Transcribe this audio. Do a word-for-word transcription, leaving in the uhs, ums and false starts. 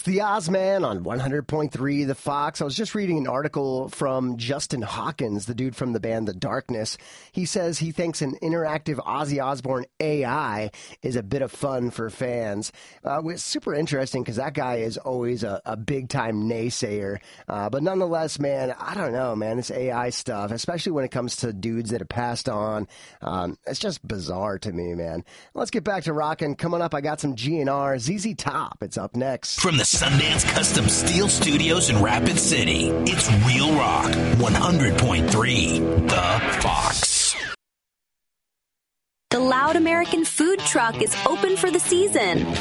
the Ozman on one hundred point three The Fox. I was just reading an article from Justin Hawkins, the dude from the band The Darkness. He says he thinks an interactive Ozzy Osbourne A I is a bit of fun for fans. Uh, it's super interesting because that guy is always a, a big-time naysayer. Uh, but nonetheless, man, I don't know, man, this A I stuff, especially when it comes to dudes that have passed on, um, it's just bizarre to me, man. Let's get back to rocking. Coming up, I got some G N R. Z Z Top, it's up next. From the Sundance Custom Steel Studios in Rapid City, it's Real Rock one hundred point three The Fox. The Loud American Food Truck is open for the season.